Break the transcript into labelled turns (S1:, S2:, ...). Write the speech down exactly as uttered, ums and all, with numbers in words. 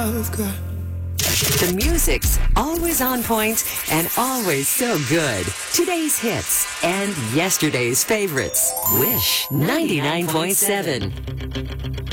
S1: love, girl.
S2: The music's always on point and always so good. Today's hits and yesterday's favorites. Wish ninety-nine point seven.